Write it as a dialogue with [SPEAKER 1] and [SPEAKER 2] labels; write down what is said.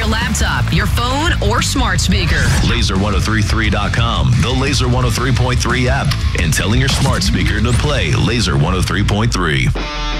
[SPEAKER 1] laptop, your phone, or smart speaker.
[SPEAKER 2] Laser1033.com, the Laser 103.3 app, and telling your smart speaker to play Laser 103.3.